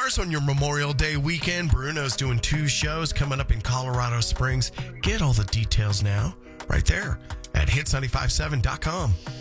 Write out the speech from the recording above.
course, on your Memorial Day weekend, Bruno's doing 2 shows coming up in Colorado Springs. Get all the details now right there at hits957.com.